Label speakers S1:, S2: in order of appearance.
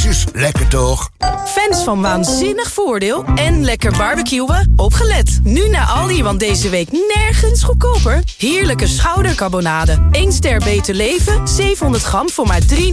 S1: Jezus, lekker toch?
S2: Fans van Waanzinnig Voordeel en lekker barbecuen? Opgelet. Nu naar Aldi, want deze week nergens goedkoper. Heerlijke schoudercarbonade. 1 ster beter leven, 700 gram voor maar €3,99.